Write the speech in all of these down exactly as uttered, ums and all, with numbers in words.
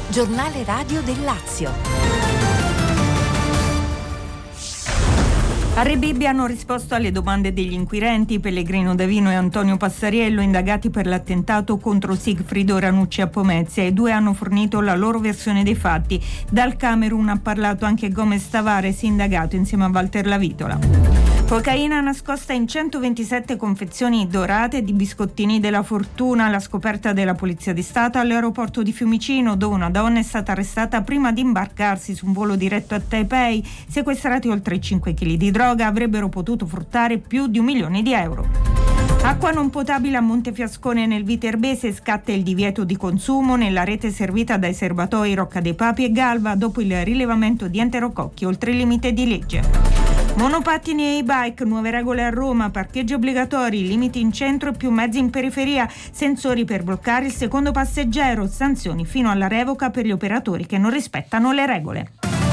Giornale radio del Lazio. A Rebibbia hanno risposto alle domande degli inquirenti Pellegrino Davino e Antonio Passariello, indagati per l'attentato contro Sigfrido Ranucci a Pomezia. I due hanno fornito la loro versione dei fatti. Dal Camerun ha parlato anche Gomez Tavares, indagato insieme a Walter Lavitola. Cocaina nascosta in centoventisette confezioni dorate di biscottini della fortuna. La scoperta della Polizia di Stato all'aeroporto di Fiumicino, dove una donna è stata arrestata prima di imbarcarsi su un volo diretto a Taipei. Sequestrati oltre cinque chili di droga, avrebbero potuto fruttare più di un milione di euro. Acqua non potabile a Montefiascone nel Viterbese, scatta il divieto di consumo nella rete servita dai serbatoi Rocca dei Papi e Galva dopo il rilevamento di enterococchi oltre il limite di legge. Monopattini e e-bike, nuove regole a Roma, parcheggi obbligatori, limiti in centro e più mezzi in periferia, sensori per bloccare il secondo passeggero, sanzioni fino alla revoca per gli operatori che non rispettano le regole.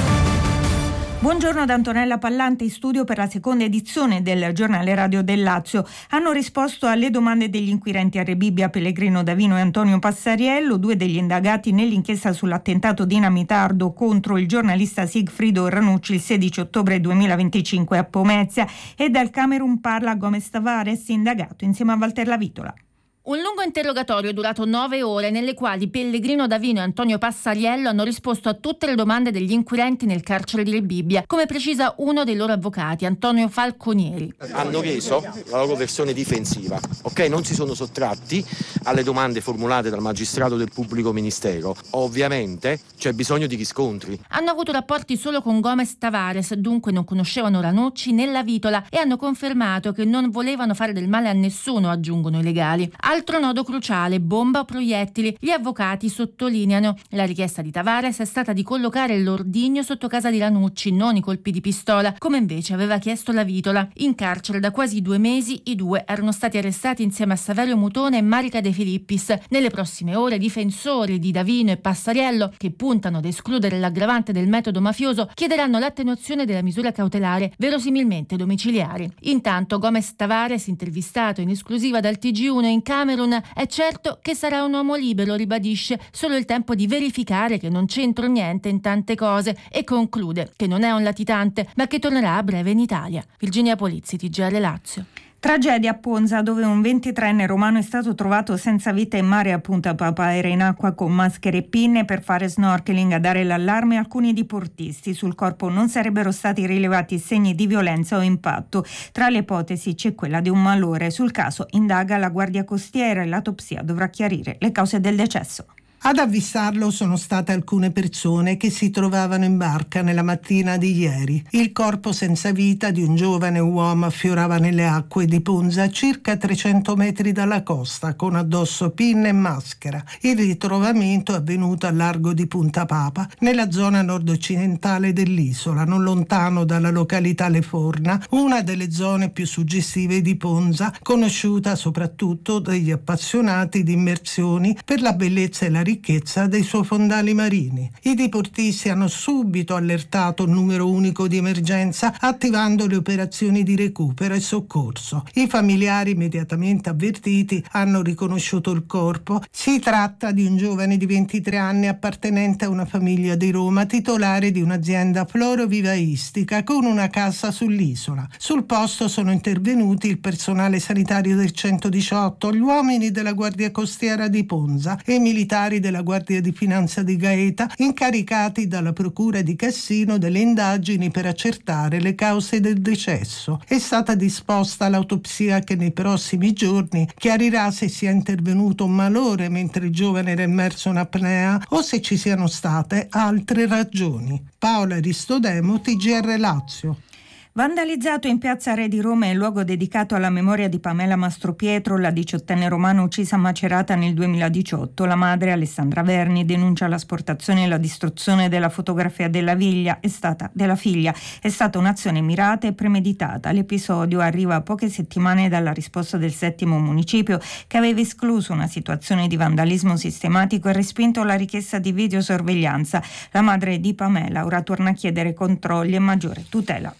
Buongiorno da Antonella Pallante, in studio per la seconda edizione del Giornale Radio del Lazio. Hanno risposto alle domande degli inquirenti a Rebibbia Pellegrino Davino e Antonio Passariello, due degli indagati nell'inchiesta sull'attentato dinamitardo contro il giornalista Sigfrido Ranucci il sedici ottobre duemilaventicinque a Pomezia, e dal Camerun parla Gomez Tavares, indagato insieme a Walter Lavitola. Un lungo interrogatorio durato nove ore, nelle quali Pellegrino Davino e Antonio Passariello hanno risposto a tutte le domande degli inquirenti nel carcere di Rebibbia, come precisa uno dei loro avvocati, Antonio Falconieri. Hanno reso la loro versione difensiva, ok? Non si sono sottratti alle domande formulate dal magistrato del pubblico ministero. Ovviamente c'è bisogno di riscontri. Hanno avuto rapporti solo con Gomez Tavares, dunque non conoscevano Ranucci né Lavitola, e hanno confermato che non volevano fare del male a nessuno, aggiungono i legali. Altro nodo cruciale, bomba o proiettili. Gli avvocati sottolineano: la richiesta di Tavares è stata di collocare l'ordigno sotto casa di Ranucci, non i colpi di pistola, come invece aveva chiesto Lavitola. In carcere da quasi due mesi i due erano stati arrestati insieme a Saverio Mutone e Marica De Filippis. Nelle prossime ore difensori di Davino e Passariello, che puntano ad escludere l'aggravante del metodo mafioso, chiederanno l'attenuazione della misura cautelare, verosimilmente domiciliari. Intanto Gomez Tavares, intervistato in esclusiva dal T G uno in Camerun, è certo che sarà un uomo libero, ribadisce, solo il tempo di verificare che non c'entro niente in tante cose, e conclude che non è un latitante ma che tornerà a breve in Italia. Virginia Polizzi, T G R Lazio. Tragedia a Ponza, dove un ventitreenne romano è stato trovato senza vita in mare a Punta Papa. Era in acqua con maschere e pinne per fare snorkeling. A dare l'allarme alcuni diportisti. Sul corpo non sarebbero stati rilevati segni di violenza o impatto. Tra le ipotesi c'è quella di un malore. Sul caso indaga la Guardia Costiera e l'autopsia dovrà chiarire le cause del decesso. Ad avvisarlo sono state alcune persone che si trovavano in barca nella mattina di ieri. Il corpo senza vita di un giovane uomo affiorava nelle acque di Ponza a circa trecento metri dalla costa, con addosso pinne e maschera. Il ritrovamento è avvenuto al largo di Punta Papa, nella zona nord-occidentale dell'isola, non lontano dalla località Le Forna, una delle zone più suggestive di Ponza, conosciuta soprattutto dagli appassionati di immersioni per la bellezza e la ricchezza dei suoi fondali marini. I diportisti hanno subito allertato il numero unico di emergenza, attivando le operazioni di recupero e soccorso. I familiari, immediatamente avvertiti, hanno riconosciuto il corpo. Si tratta di un giovane di ventitré anni appartenente a una famiglia di Roma, titolare di un'azienda florovivaistica con una casa sull'isola. Sul posto sono intervenuti il personale sanitario del centodiciotto, gli uomini della Guardia Costiera di Ponza e i militari della Guardia di Finanza di Gaeta, incaricati dalla Procura di Cassino delle indagini per accertare le cause del decesso. È stata disposta l'autopsia che nei prossimi giorni chiarirà se sia intervenuto un malore mentre il giovane era immerso in apnea o se ci siano state altre ragioni. Paola Aristodemo, T G R Lazio. Vandalizzato in piazza Re di Roma, il luogo dedicato alla memoria di Pamela Mastropietro, la diciottenne romana uccisa a Macerata nel duemiladiciotto. La madre, Alessandra Verni, denuncia l'asportazione e la distruzione della fotografia della figlia. È stata, della figlia. È stata un'azione mirata e premeditata. L'episodio arriva a poche settimane dalla risposta del settimo municipio, che aveva escluso una situazione di vandalismo sistematico e respinto la richiesta di videosorveglianza. La madre di Pamela ora torna a chiedere controlli e maggiore tutela del luogo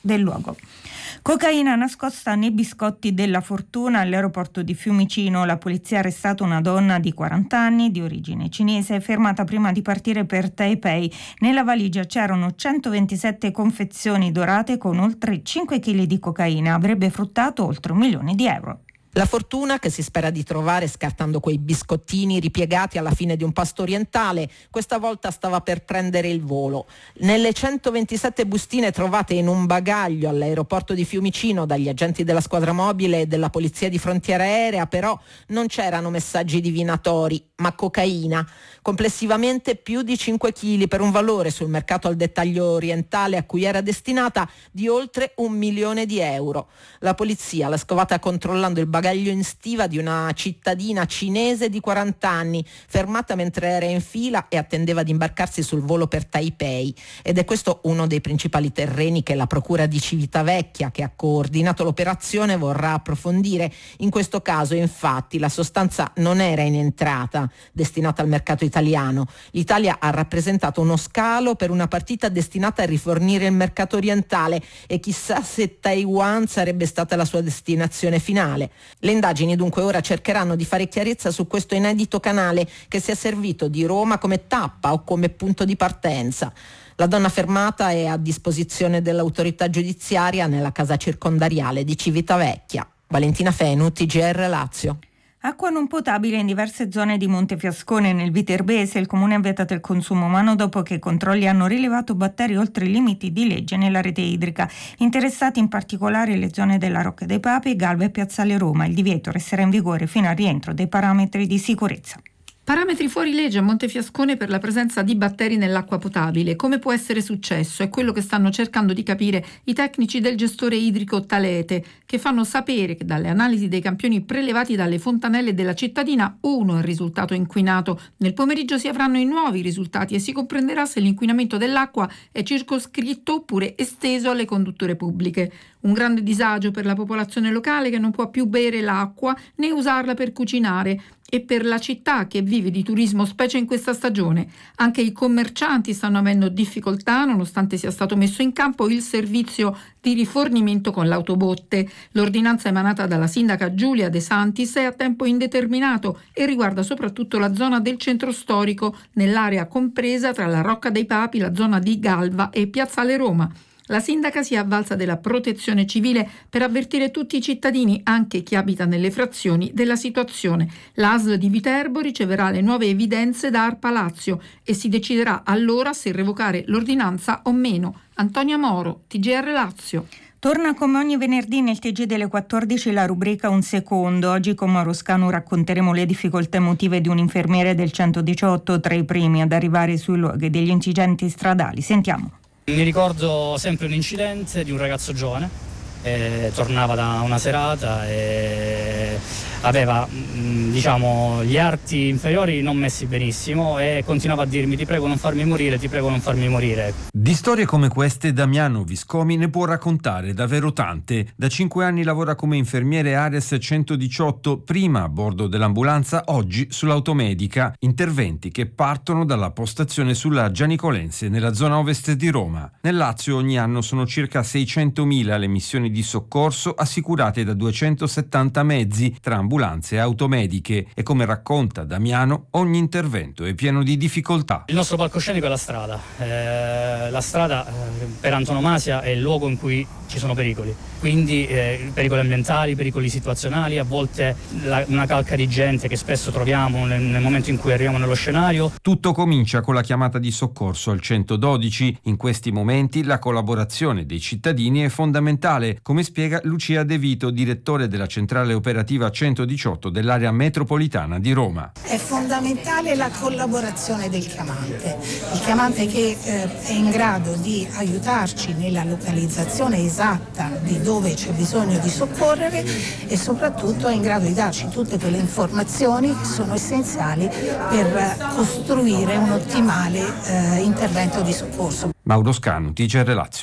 Congo. Cocaina nascosta nei biscotti della fortuna all'aeroporto di Fiumicino. La polizia ha arrestato una donna di quaranta anni di origine cinese fermata prima di partire per Taipei. Nella valigia c'erano centoventisette confezioni dorate con oltre cinque chili di cocaina. Avrebbe fruttato oltre un milione di euro. La fortuna che si spera di trovare scartando quei biscottini ripiegati alla fine di un pasto orientale, questa volta stava per prendere il volo. Nelle centoventisette bustine trovate in un bagaglio all'aeroporto di Fiumicino dagli agenti della squadra mobile e della polizia di frontiera aerea, però non c'erano messaggi divinatori, ma cocaina. Complessivamente più di cinque chili per un valore sul mercato al dettaglio orientale a cui era destinata di oltre un milione di euro. La polizia l'ha scovata controllando il bagaglio in stiva di una cittadina cinese di quaranta anni, fermata mentre era in fila e attendeva di imbarcarsi sul volo per Taipei. Ed è questo uno dei principali terreni che la procura di Civitavecchia, che ha coordinato l'operazione, vorrà approfondire. In questo caso, infatti, la sostanza non era in entrata destinata al mercato italiano. L'Italia ha rappresentato uno scalo per una partita destinata a rifornire il mercato orientale e chissà se Taiwan sarebbe stata la sua destinazione finale. Le indagini dunque ora cercheranno di fare chiarezza su questo inedito canale che si è servito di Roma come tappa o come punto di partenza. La donna fermata è a disposizione dell'autorità giudiziaria nella casa circondariale di Civitavecchia. Valentina Fenu, T G R Lazio. Acqua non potabile in diverse zone di Montefiascone nel Viterbese. Il comune ha vietato il consumo umano dopo che i controlli hanno rilevato batteri oltre i limiti di legge nella rete idrica. Interessati in particolare le zone della Rocca dei Papi, Galva e Piazzale Roma. Il divieto resterà in vigore fino al rientro dei parametri di sicurezza. Parametri fuori legge a Montefiascone per la presenza di batteri nell'acqua potabile. Come può essere successo? È quello che stanno cercando di capire i tecnici del gestore idrico Talete, che fanno sapere che dalle analisi dei campioni prelevati dalle fontanelle della cittadina uno è risultato inquinato. Nel pomeriggio si avranno i nuovi risultati e si comprenderà se l'inquinamento dell'acqua è circoscritto oppure esteso alle condutture pubbliche. Un grande disagio per la popolazione locale che non può più bere l'acqua né usarla per cucinare, e per la città che vive di turismo, specie in questa stagione. Anche i commercianti stanno avendo difficoltà nonostante sia stato messo in campo il servizio di rifornimento con l'autobotte. L'ordinanza emanata dalla sindaca Giulia De Santis è a tempo indeterminato e riguarda soprattutto la zona del centro storico, nell'area compresa tra la Rocca dei Papi, la zona di Galva e Piazzale Roma. La sindaca si è avvalsa della protezione civile per avvertire tutti i cittadini, anche chi abita nelle frazioni, della situazione. L'A S L di Viterbo riceverà le nuove evidenze da Arpa Lazio e si deciderà allora se revocare l'ordinanza o meno. Antonia Moro, T G R Lazio. Torna come ogni venerdì nel T G delle quattordici la rubrica Un secondo. Oggi con Mauro Scanu racconteremo le difficoltà emotive di un infermiere del centodiciotto, tra i primi ad arrivare sui luoghi degli incidenti stradali. Sentiamo. Mi ricordo sempre un incidente di un ragazzo giovane, eh, tornava da una serata e aveva mh, diciamo gli arti inferiori non messi benissimo e continuava a dirmi: ti prego non farmi morire, ti prego non farmi morire. Di storie come queste Damiano Viscomi ne può raccontare davvero tante. Da cinque anni lavora come infermiere Ares centodiciotto, prima a bordo dell'ambulanza, oggi sull'automedica. Interventi che partono dalla postazione sulla Gianicolense nella zona ovest di Roma. Nel Lazio ogni anno sono circa seicentomila le missioni di soccorso assicurate da duecentosettanta mezzi tra ambulanze e automediche, e come racconta Damiano ogni intervento è pieno di difficoltà. Il nostro palcoscenico è la strada. Eh, la strada eh, per antonomasia è il luogo in cui ci sono pericoli, quindi eh, pericoli ambientali, pericoli situazionali, a volte la, una calca di gente che spesso troviamo nel, nel momento in cui arriviamo nello scenario. Tutto comincia con la chiamata di soccorso al centododici. In questi momenti la collaborazione dei cittadini è fondamentale, come spiega Lucia De Vito, direttore della centrale operativa centodiciotto dell'area metropolitana di Roma. È fondamentale la collaborazione del chiamante, il chiamante che eh, è in grado di aiutarci nella localizzazione esatta di dove c'è bisogno di soccorrere e soprattutto è in grado di darci tutte quelle informazioni che sono essenziali per costruire un ottimale eh, intervento di soccorso. Mauro Scanu, T G R Lazio.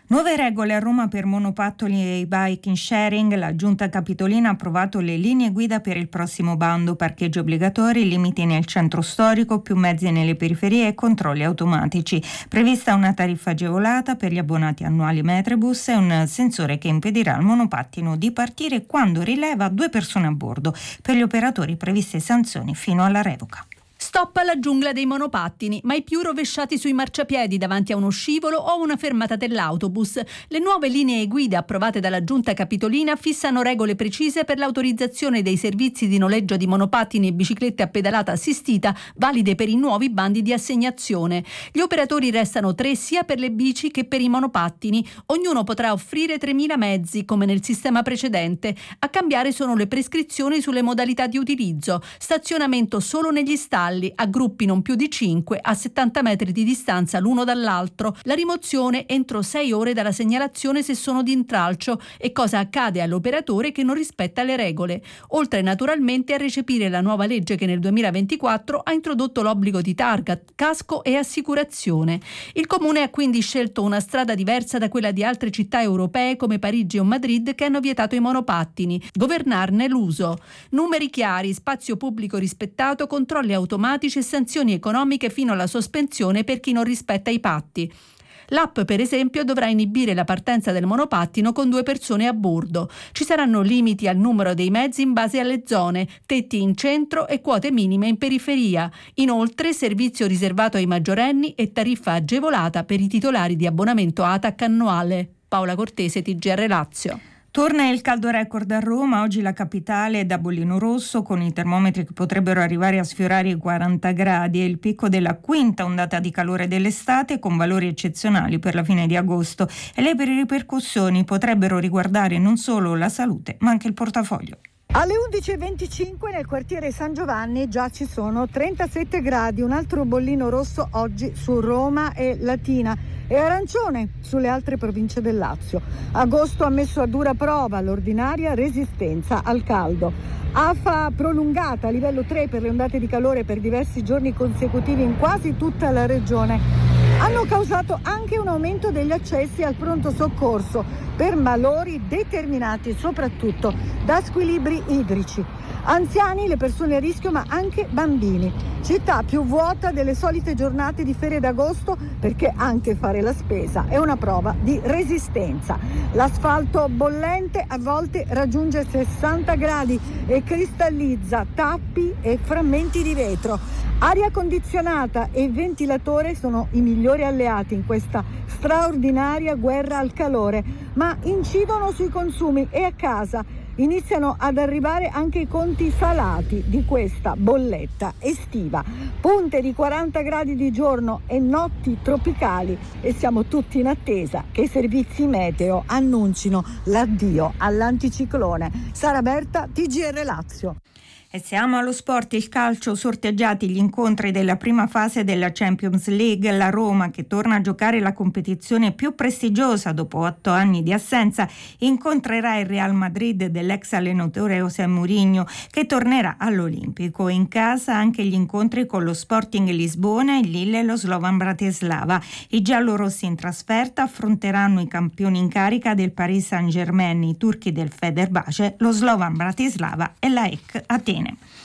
Nuove regole a Roma per monopattini e i bike in sharing. La Giunta Capitolina ha approvato le linee guida per il prossimo bando: parcheggi obbligatori, limiti nel centro storico, più mezzi nelle periferie e controlli automatici. Prevista una tariffa agevolata per gli abbonati annuali Metrobus e un sensore che impedirà al monopattino di partire quando rileva due persone a bordo. Per gli operatori previste sanzioni fino alla revoca. Stop alla giungla dei monopattini, mai più rovesciati sui marciapiedi davanti a uno scivolo o una fermata dell'autobus. Le nuove linee guida approvate dalla Giunta Capitolina fissano regole precise per l'autorizzazione dei servizi di noleggio di monopattini e biciclette a pedalata assistita, valide per i nuovi bandi di assegnazione. Gli operatori restano tre sia per le bici che per i monopattini. Ognuno potrà offrire tremila mezzi, come nel sistema precedente. A cambiare sono le prescrizioni sulle modalità di utilizzo. Stazionamento solo negli stalli, a gruppi non più di cinque, a settanta metri di distanza l'uno dall'altro, la rimozione entro sei ore dalla segnalazione se sono di intralcio e cosa accade all'operatore che non rispetta le regole, oltre naturalmente a recepire la nuova legge che nel duemilaventiquattro ha introdotto l'obbligo di targa, casco e assicurazione. Il Comune ha quindi scelto una strada diversa da quella di altre città europee come Parigi o Madrid, che hanno vietato i monopattini: governarne l'uso. Numeri chiari, spazio pubblico rispettato, controlli automatici e sanzioni economiche fino alla sospensione per chi non rispetta i patti. L'app, per esempio, dovrà inibire la partenza del monopattino con due persone a bordo. Ci saranno limiti al numero dei mezzi in base alle zone, tetti in centro e quote minime in periferia. Inoltre, servizio riservato ai maggiorenni e tariffa agevolata per i titolari di abbonamento A T A C annuale. Paola Cortese, T G R Lazio. Torna il caldo record a Roma. Oggi la capitale è da bollino rosso, con i termometri che potrebbero arrivare a sfiorare i quaranta gradi. È il picco della quinta ondata di calore dell'estate, con valori eccezionali per la fine di agosto, e le ripercussioni potrebbero riguardare non solo la salute ma anche il portafoglio. Alle undici e venticinque nel quartiere San Giovanni già ci sono trentasette gradi, un altro bollino rosso oggi su Roma e Latina, e arancione sulle altre province del Lazio. Agosto ha messo a dura prova l'ordinaria resistenza al caldo. Afa prolungata a livello tre per le ondate di calore per diversi giorni consecutivi in quasi tutta la regione hanno causato anche un aumento degli accessi al pronto soccorso per malori determinati soprattutto da squilibri idrici. Anziani, le persone a rischio, ma anche bambini. Città più vuota delle solite giornate di ferie d'agosto, perché anche fare la spesa è una prova di resistenza. L'asfalto bollente a volte raggiunge sessanta gradi e cristallizza tappi e frammenti di vetro. Aria condizionata e ventilatore sono i migliori alleati in questa straordinaria guerra al calore, ma incidono sui consumi e a casa iniziano ad arrivare anche i conti salati di questa bolletta estiva. Punte di quaranta gradi di giorno e notti tropicali, e siamo tutti in attesa che i servizi meteo annuncino l'addio all'anticiclone. Sara Berta, T G R Lazio. E siamo allo sport, il calcio, sorteggiati gli incontri della prima fase della Champions League. La Roma, che torna a giocare la competizione più prestigiosa dopo otto anni di assenza, incontrerà il Real Madrid dell'ex allenatore José Mourinho, che tornerà all'Olimpico. In casa anche gli incontri con lo Sporting Lisbona, il Lille e lo Slovan Bratislava. I giallorossi in trasferta affronteranno i campioni in carica del Paris Saint-Germain, i turchi del Fenerbahce, lo Slovan Bratislava e la E C Atene.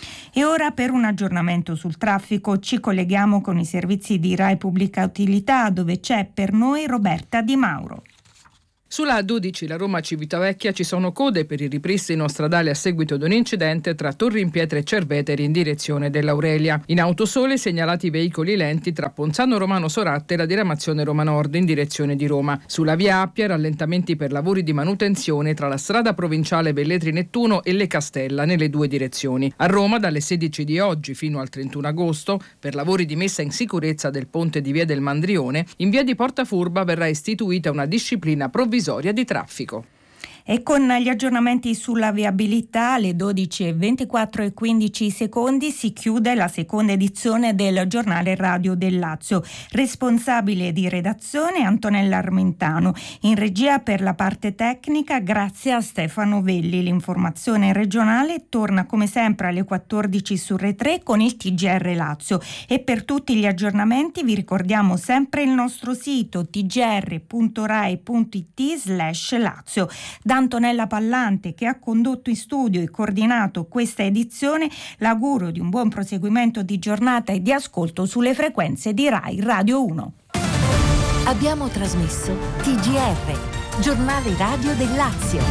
E ora, per un aggiornamento sul traffico, ci colleghiamo con i servizi di Rai Pubblica Utilità, dove c'è per noi Roberta Di Mauro. Sulla A dodici, la Roma Civitavecchia, ci sono code per il ripristino stradale a seguito di un incidente tra Torri in Pietra e Cerveteri in direzione dell'Aurelia. In Autosole segnalati veicoli lenti tra Ponzano Romano Soratte e la diramazione Roma Nord in direzione di Roma. Sulla via Appia rallentamenti per lavori di manutenzione tra la strada provinciale Velletri Nettuno e Le Castella nelle due direzioni. A Roma dalle sedici di oggi fino al trentuno agosto per lavori di messa in sicurezza del ponte di via del Mandrione, in via di Porta Furba verrà istituita una disciplina provvisoria di traffico. E con gli aggiornamenti sulla viabilità alle dodici e ventiquattro e quindici secondi si chiude la seconda edizione del giornale radio del Lazio. Responsabile di redazione Antonella Armentano. In regia per la parte tecnica grazie a Stefano Velli. L'informazione regionale torna come sempre alle quattordici su Rai tre con il T G R Lazio. E per tutti gli aggiornamenti vi ricordiamo sempre il nostro sito t g r punto rai punto i t slash Lazio. Da Antonella Pallante, che ha condotto in studio e coordinato questa edizione, l'augurio di un buon proseguimento di giornata e di ascolto sulle frequenze di Rai Radio uno. Abbiamo trasmesso T G R, giornale radio del Lazio.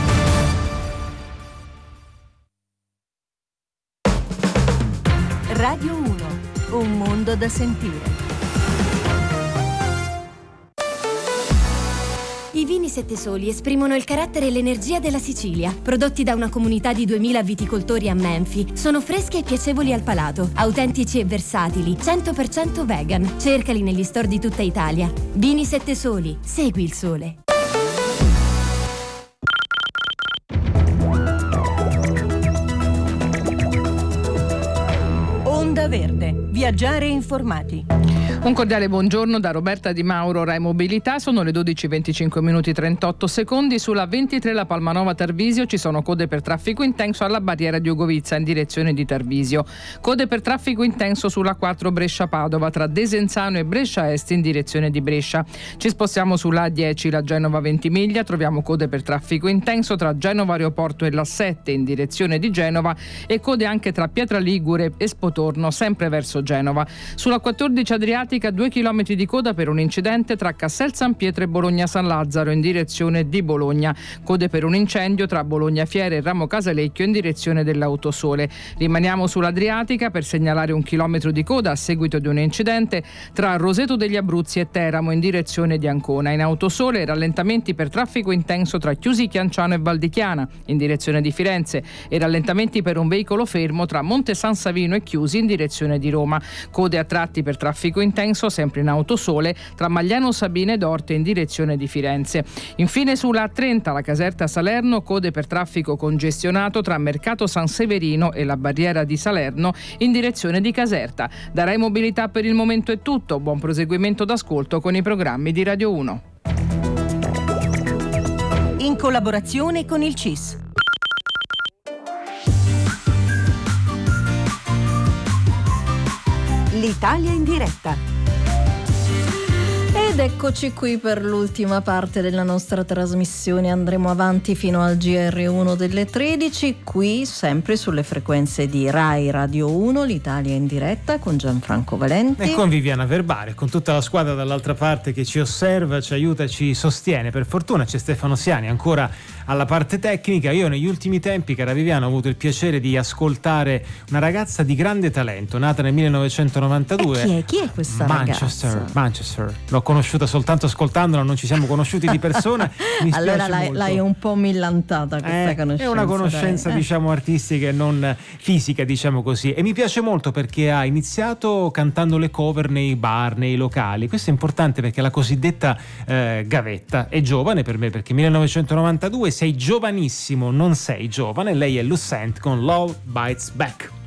Radio uno, un mondo da sentire. I vini Sette Soli esprimono il carattere e l'energia della Sicilia. Prodotti da una comunità di duemila viticoltori a Menfi, sono freschi e piacevoli al palato, autentici e versatili, cento per cento vegan. Cercali negli store di tutta Italia. Vini Sette Soli, segui il sole. Onda Verde, viaggiare informati. Un cordiale buongiorno da Roberta Di Mauro, Rai Mobilità. Sono le dodici e venticinque minuti e trentotto secondi. Sulla ventitré la Palmanova Tarvisio ci sono code per traffico intenso alla barriera di Ugovizza in direzione di Tarvisio. Code per traffico intenso sulla quattro Brescia Padova tra Desenzano e Brescia Est in direzione di Brescia. Ci spostiamo sulla A dieci la Genova Ventimiglia, troviamo code per traffico intenso tra Genova Aeroporto e la sette in direzione di Genova e code anche tra Pietra Ligure e Spotorno sempre verso Genova. Sulla quattordici Adriatica due chilometri di coda per un incidente tra Cassel San Pietro e Bologna San Lazzaro in direzione di Bologna. Code per un incendio tra Bologna Fiere e Ramo Casalecchio in direzione dell'Autosole. Rimaniamo sull'Adriatica per segnalare un chilometro di coda a seguito di un incidente tra Roseto degli Abruzzi e Teramo in direzione di Ancona. In Autosole rallentamenti per traffico intenso tra Chiusi Chianciano e Valdichiana in direzione di Firenze e rallentamenti per un veicolo fermo tra Monte San Savino e Chiusi in direzione di Roma. Code a tratti per traffico intenso sempre in Autosole tra Magliano Sabine ed Orte in direzione di Firenze. Infine sulla A trenta la Caserta Salerno, code per traffico congestionato tra Mercato San Severino e la barriera di Salerno in direzione di Caserta. Da Rai Mobilità per il momento è tutto, buon proseguimento d'ascolto con i programmi di Radio uno. In collaborazione con il C I S. L'Italia in diretta. Ed eccoci qui per l'ultima parte della nostra trasmissione. Andremo avanti fino al G R uno delle tredici, qui sempre sulle frequenze di Rai Radio uno, l'Italia in diretta, con Gianfranco Valenti e con Viviana Verbale, con tutta la squadra dall'altra parte che ci osserva, ci aiuta, ci sostiene. Per fortuna c'è Stefano Siani ancora alla parte tecnica. Io negli ultimi tempi, cara Viviana, ho avuto il piacere di ascoltare una ragazza di grande talento, nata nel millenovecentonovantadue. E chi è? Chi è questa Manchester, ragazza? Manchester. L'ho conosciuta soltanto ascoltandola, non ci siamo conosciuti di persona. Mi allora l'hai, l'hai un po' millantata questa eh, conoscenza. È una conoscenza, dai. diciamo, artistica e non fisica, diciamo così. E mi piace molto perché ha iniziato cantando le cover nei bar, nei locali. Questo è importante perché la cosiddetta eh, gavetta è giovane per me, perché millenovecentonovantadue sei giovanissimo, non sei giovane. Lei è Lucent con Love Bites Back.